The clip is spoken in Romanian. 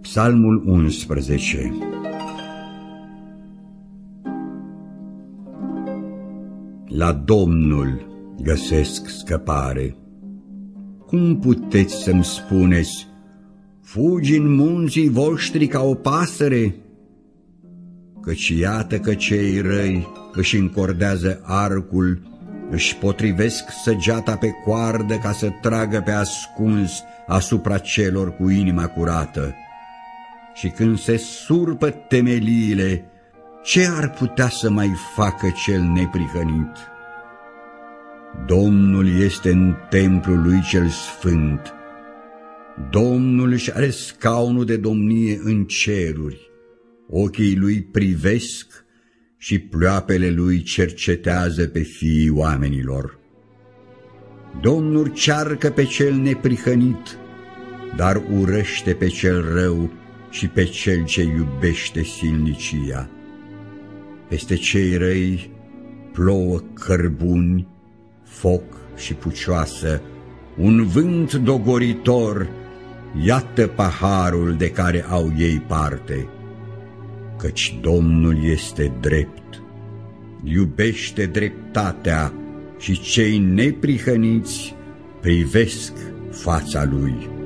Psalmul 11. La Domnul găsesc scăpare. Cum puteți să-mi spuneți, fugi în munții voștri ca o pasăre? Căci iată că cei răi își încordează arcul, își potrivesc săgeata pe coardă ca să tragă pe ascuns asupra celor cu inima curată. Și când se surpă temeliile, ce ar putea să mai facă cel neprihănit? Domnul este în templul lui cel sfânt. Domnul își are scaunul de domnie în ceruri. Ochii lui privesc și ploapele lui cercetează pe fiii oamenilor. Domnul cearcă pe cel neprihănit, dar urăște pe cel rău și pe cel ce iubește silnicia. Peste cei răi plouă cărbuni, foc și pucioasă, un vânt dogoritor, iată paharul de care au ei parte. Căci Domnul este drept, iubește dreptatea și cei neprihăniți privesc fața Lui.